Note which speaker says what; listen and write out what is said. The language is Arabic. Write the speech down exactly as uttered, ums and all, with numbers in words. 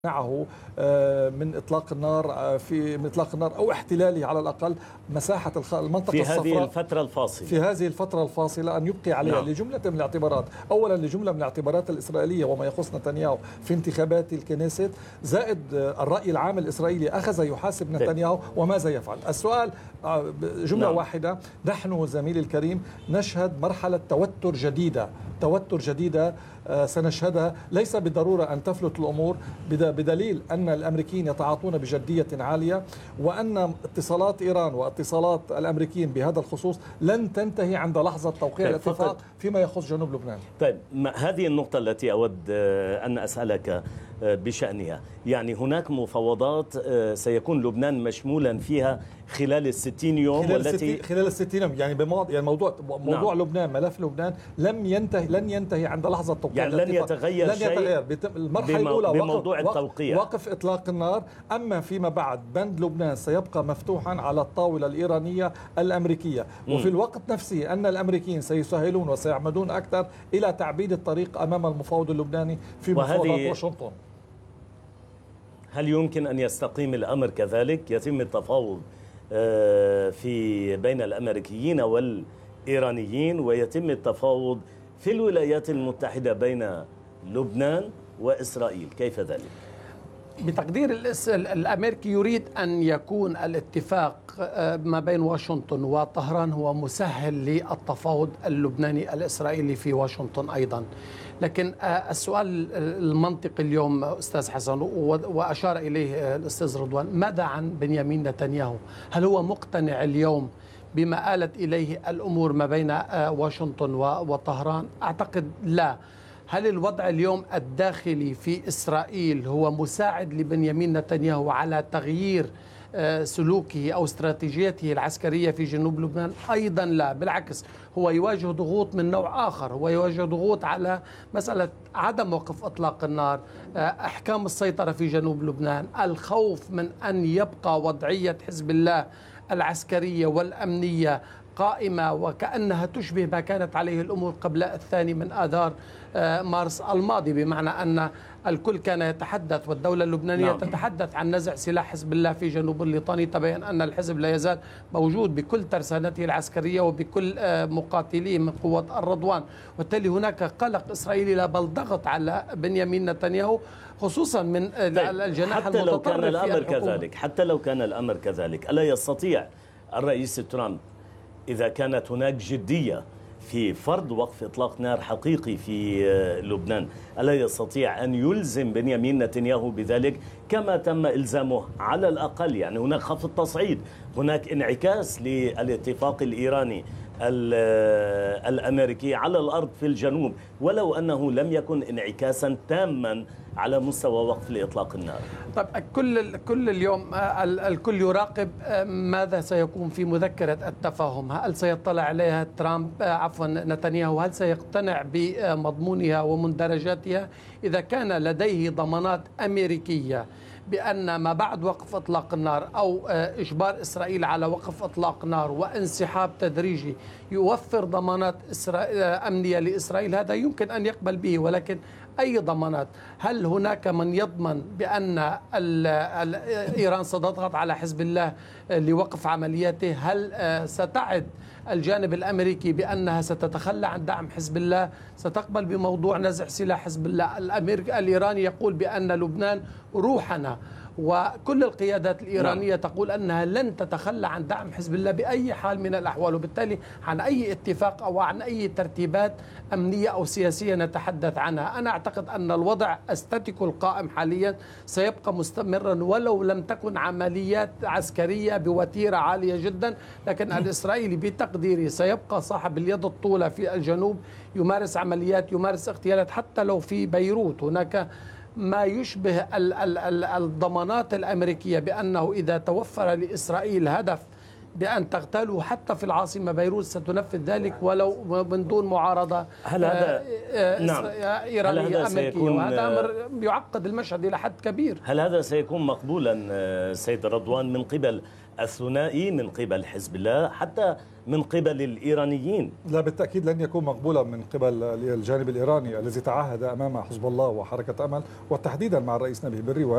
Speaker 1: معه من اطلاق النار في من اطلاق النار او احتلاله على الاقل مساحه المنطقه
Speaker 2: في
Speaker 1: الصفراء
Speaker 2: هذه الفتره الفاصله
Speaker 1: في هذه الفتره الفاصله ان يبقي عليها نعم. لجمله من الاعتبارات، اولا لجمله من الاعتبارات الاسرائيليه وما يخص نتنياهو في انتخابات الكنيست، زائد الراي العام الاسرائيلي اخذ يحاسب نتنياهو وماذا يفعل. السؤال جمله نعم. واحده، نحن زميلي الكريم نشهد مرحله توتر جديده توتر جديده سنشهدها، ليس بالضروره ان تفلت الامور بدليل أن الأمريكيين يتعاطون بجدية عالية، وأن اتصالات إيران واتصالات الأمريكيين بهذا الخصوص لن تنتهي عند لحظة توقيع الاتفاق فيما يخص جنوب لبنان.
Speaker 2: طيب، هذه النقطة التي أود أن أسألك بشأنها، يعني هناك مفاوضات سيكون لبنان مشمولا فيها خلال الستين يوم
Speaker 1: خلال
Speaker 2: والتي
Speaker 1: خلال الستين يوم، يعني بموضوع يعني موضوع موضوع نعم. لبنان، ملف لبنان لم ينتهي لن ينتهي عند لحظة توقيع
Speaker 2: يعني لن يتغير
Speaker 1: لن
Speaker 2: شيء
Speaker 1: يتغير. المرحلة الأولى
Speaker 2: بموضوع
Speaker 1: وقف
Speaker 2: التوقيع
Speaker 1: وقف إطلاق النار، أما فيما بعد بند لبنان سيبقى مفتوحا على الطاولة الإيرانية الأمريكية، م. وفي الوقت نفسه أن الأمريكيين سيسهلون وسيعمدون أكثر إلى تعبيد الطريق أمام المفاوض اللبناني في مفاوضات واشنطن.
Speaker 2: هل يمكن أن يستقيم الأمر كذلك؟ يتم التفاوض في بين الأمريكيين والإيرانيين ويتم التفاوض في الولايات المتحدة بين لبنان وإسرائيل، كيف ذلك؟
Speaker 3: بتقدير الأمريكي يريد أن يكون الاتفاق ما بين واشنطن وطهران هو مسهل للتفاوض اللبناني الإسرائيلي في واشنطن أيضا. لكن السؤال المنطقي اليوم أستاذ حسن وأشار إليه الأستاذ رضوان، ماذا عن بنيامين نتنياهو؟ هل هو مقتنع اليوم بما آلت إليه الأمور ما بين واشنطن وطهران؟ أعتقد لا. هل الوضع اليوم الداخلي في إسرائيل هو مساعد لبنيامين نتنياهو على تغيير سلوكه أو استراتيجيته العسكرية في جنوب لبنان؟ أيضا لا، بالعكس هو يواجه ضغوط من نوع آخر، هو يواجه ضغوط على مسألة عدم وقف إطلاق النار، أحكام السيطرة في جنوب لبنان، الخوف من أن يبقى وضعية حزب الله العسكرية والأمنية قائمة وكأنها تشبه ما كانت عليه الأمور قبل الثاني من آذار مارس الماضي، بمعنى أن الكل كان يتحدث والدولة اللبنانية نعم. تتحدث عن نزع سلاح حزب الله في جنوب الليطاني، تبين أن الحزب لا يزال موجود بكل ترسانته العسكرية وبكل مقاتليه من قوة الرضوان، وبالتالي هناك قلق إسرائيلي لا بل ضغط على بنيامين نتنياهو خصوصا من
Speaker 2: طيب.
Speaker 3: الجناح
Speaker 2: حتى لو كان الأمر
Speaker 3: في
Speaker 2: كذلك حتى لو كان الأمر كذلك ألا يستطيع الرئيس ترامب إذا كانت هناك جدية في فرض وقف إطلاق نار حقيقي في لبنان، ألا يستطيع أن يلزم بنيامين نتنياهو بذلك كما تم إلزامه على الأقل؟ يعني هناك خفض تصعيد، هناك انعكاس للاتفاق الإيراني الأمريكي على الأرض في الجنوب، ولو أنه لم يكن انعكاسا تاما على مستوى وقف لإطلاق النار.
Speaker 3: طب كل كل اليوم الكل يراقب ماذا سيكون في مذكرة التفاهم، هل سيطلع عليها ترامب عفوا نتنياهو، هل سيقتنع بمضمونها ومندرجاتها؟ إذا كان لديه ضمانات أمريكية بأن ما بعد وقف إطلاق النار أو إجبار إسرائيل على وقف إطلاق نار وانسحاب تدريجي يوفر ضمانات أمنية لإسرائيل، هذا يمكن أن يقبل به. ولكن أي ضمانات؟ هل هناك من يضمن بأن إيران ستضغط على حزب الله لوقف عملياته؟ هل ستعد الجانب الأمريكي بأنها ستتخلى عن دعم حزب الله، ستقبل بموضوع نزع سلاح حزب الله؟ الأمريكي الإيراني يقول بأن لبنان روحنا، وكل القيادات الإيرانية نعم. تقول أنها لن تتخلى عن دعم حزب الله بأي حال من الأحوال، وبالتالي عن أي اتفاق أو عن أي ترتيبات أمنية أو سياسية نتحدث عنها. أنا أعتقد أن الوضع استاتيكو القائم حاليا سيبقى مستمرا ولو لم تكن عمليات عسكرية بوتيرة عالية جدا، لكن الإسرائيلي بتقديري سيبقى صاحب اليد الطولة في الجنوب، يمارس عمليات، يمارس اغتيالات، حتى لو في بيروت هناك ما يشبه الضمانات الأمريكية بأنه إذا توفر لإسرائيل هدف بأن تغتاله حتى في العاصمة بيروت ستنفذ ذلك ولو من دون معارضة.
Speaker 2: هل هذا
Speaker 3: نعم. إيرانية أمريكية، وهذا أمر يعقد المشهد إلى حد كبير.
Speaker 2: هل هذا سيكون مقبولا سيد رضوان من قبل الثنائي، من قبل حزب الله، حتى من قبل الإيرانيين؟
Speaker 1: لا بالتأكيد لن يكون مقبولا من قبل الجانب الإيراني الذي تعهد أمام حزب الله وحركة أمل وتحديدا مع الرئيس نبيه بري.